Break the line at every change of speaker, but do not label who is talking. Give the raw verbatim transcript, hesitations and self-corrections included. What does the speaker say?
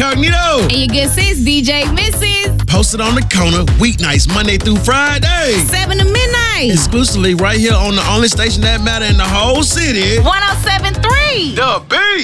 Incognito.
And your good sis, D J Missus
Posted on the corner, weeknights, Monday through Friday.
seven to midnight.
Exclusively right here on the only station that matter in the whole city.
one oh seven point three.
The Beat.